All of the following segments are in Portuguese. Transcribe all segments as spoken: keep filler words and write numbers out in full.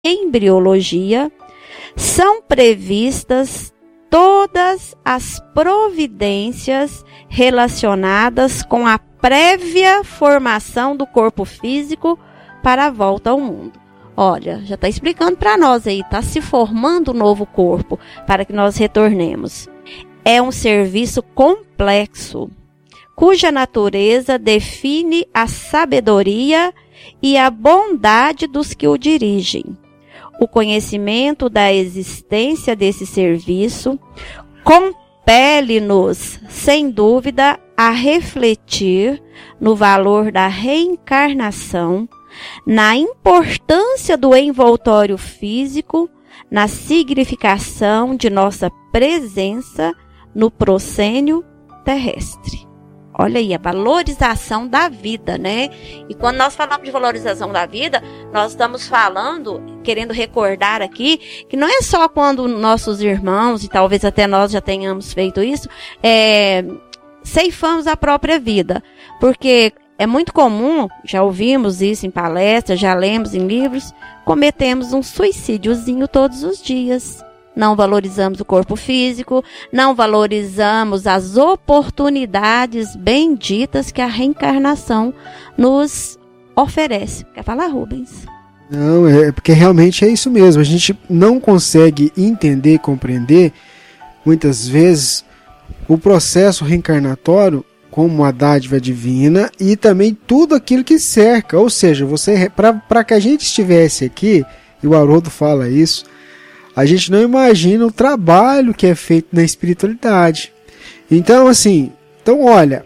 embriologia, são previstas todas as providências relacionadas com a prévia formação do corpo físico para a volta ao mundo. Olha, já está explicando para nós aí, está se formando um novo corpo para que nós retornemos. É um serviço complexo, cuja natureza define a sabedoria e a bondade dos que o dirigem. O conhecimento da existência desse serviço compele-nos, sem dúvida, a refletir no valor da reencarnação, na importância do envoltório físico, na significação de nossa presença no proscênio terrestre. Olha aí, a valorização da vida, né? E quando nós falamos de valorização da vida, nós estamos falando, querendo recordar aqui, que não é só quando nossos irmãos, e talvez até nós já tenhamos feito isso, é, ceifamos a própria vida. Porque é muito comum, já ouvimos isso em palestras, já lemos em livros, cometemos um suicídiozinho todos os dias. Não valorizamos o corpo físico, não valorizamos as oportunidades benditas que a reencarnação nos oferece. Quer falar, Rubens? Não, é porque realmente é isso mesmo. A gente não consegue entender e compreender, muitas vezes, o processo reencarnatório como uma dádiva divina e também tudo aquilo que cerca. Ou seja, você para que a gente estivesse aqui, e o Haroldo fala isso, a gente não imagina o trabalho que é feito na espiritualidade. Então, assim, então olha,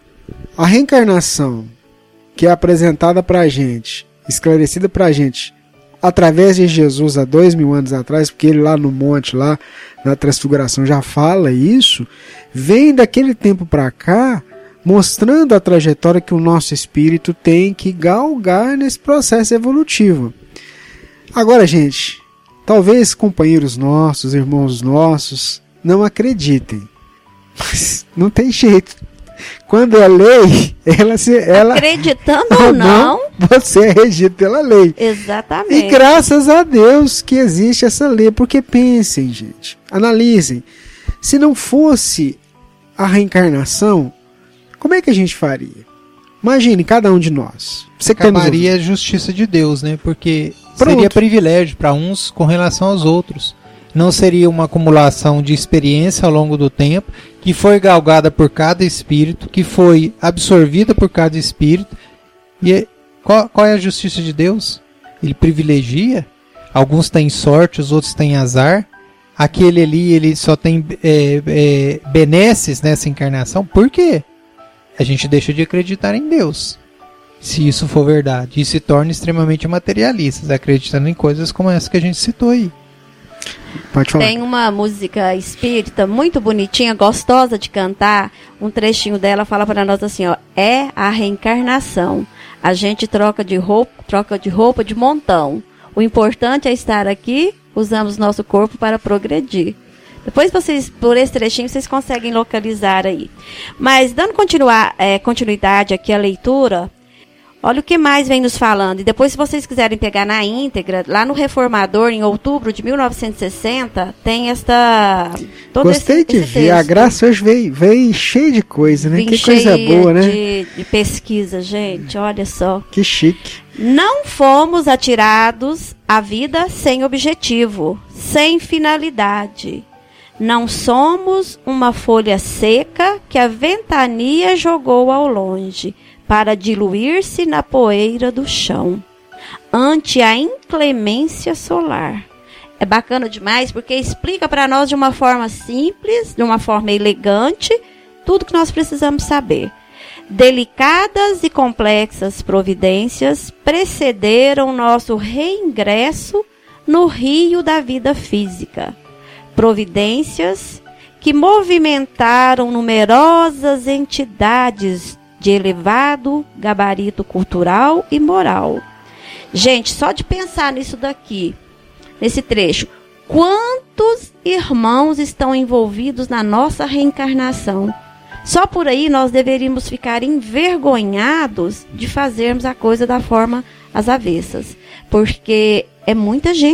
a reencarnação que é apresentada para a gente, esclarecida para a gente, através de Jesus há dois mil anos atrás, porque ele lá no monte, lá na transfiguração já fala isso, vem daquele tempo para cá, mostrando a trajetória que o nosso espírito tem que galgar nesse processo evolutivo. Agora, gente, talvez companheiros nossos, irmãos nossos, não acreditem. Mas não tem jeito. Quando é lei, ela se... Ela, acreditando ou não, você é regido pela lei. Exatamente. E graças a Deus que existe essa lei. Porque pensem, gente, analisem. Se não fosse a reencarnação, como é que a gente faria? Imagine cada um de nós. Você acabaria a justiça de Deus, né? Porque Pronto. Seria privilégio para uns com relação aos outros. Não seria uma acumulação de experiência ao longo do tempo, que foi galgada por cada espírito, que foi absorvida por cada espírito. E qual, qual é a justiça de Deus? Ele privilegia. Alguns têm sorte, os outros têm azar. Aquele ali, ele só tem é, é, benesses nessa encarnação. Por quê? A gente deixa de acreditar em Deus. Se isso for verdade, e se torna extremamente materialistas, acreditando em coisas como essa que a gente citou aí. Pode falar. Tem uma música espírita muito bonitinha, gostosa de cantar. Um trechinho dela fala para nós assim, ó, é a reencarnação. A gente troca de roupa, troca de roupa de montão. O importante é estar aqui, usamos nosso corpo para progredir. Depois vocês, por esse trechinho, vocês conseguem localizar aí. Mas dando continuar, é, continuidade aqui à leitura, olha o que mais vem nos falando. E depois, se vocês quiserem pegar na íntegra, lá no Reformador, em outubro de mil novecentos e sessenta, tem esta... Todo Gostei esse, de esse ver. texto. A Graça hoje veio, veio cheia de coisa, né? Vim Que coisa boa, né? De, de pesquisa, gente. Olha só. Que chique. Não fomos atirados à vida sem objetivo, sem finalidade. Não somos uma folha seca que a ventania jogou ao longe, para diluir-se na poeira do chão, ante a inclemência solar. É bacana demais, porque explica para nós de uma forma simples, de uma forma elegante, tudo que nós precisamos saber. Delicadas e complexas providências precederam nosso reingresso no rio da vida física. Providências que movimentaram numerosas entidades de elevado gabarito cultural e moral. Gente, só de pensar nisso daqui, nesse trecho, quantos irmãos estão envolvidos na nossa reencarnação? Só por aí nós deveríamos ficar envergonhados de fazermos a coisa da forma às avessas, porque É muita gente